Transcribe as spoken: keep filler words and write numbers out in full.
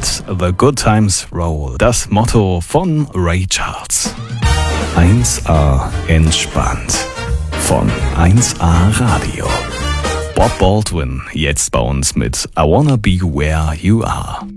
Let the Good Times Roll, das Motto von Ray Charles. eins A entspannt von eins A Radio. Bob Baldwin jetzt bei uns mit I Wanna Be Where You Are.